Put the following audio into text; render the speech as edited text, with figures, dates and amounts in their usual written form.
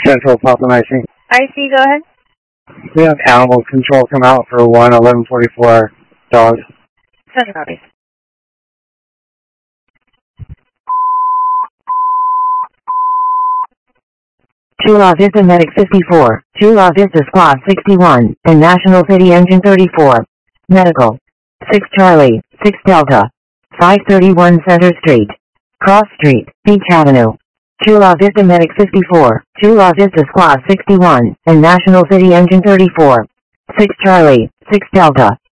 Central Papa IC. IC, go ahead. We have animal control come out for 11144 dogs. Central copies. Chula Vista Medic 54, Chula Vista Squad 61, and National City Engine 34. Medical. 6 Charlie, 6 Delta. 531 Center Street. Cross Street, Beach Avenue. Chula Vista Medic 54, Chula Vista Squad 61, and National City Engine 34. 6 Charlie, 6 Delta.